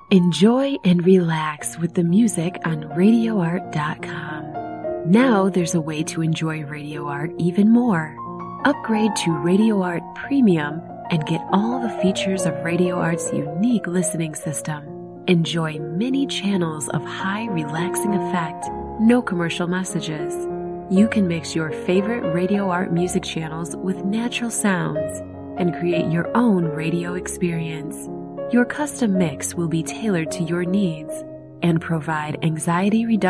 Enjoy and relax with the music on RadioArt.com. Now there's a way to enjoy Radio Art even more. Upgrade to Radio Art Premium and get all the features of Radio Art's unique listening system. Enjoy many channels of high relaxing effect, no commercial messages. You can mix your favorite Radio Art music channels with natural sounds and create your own radio experience. Your custom mix will be tailored to your needs and provide anxiety reduction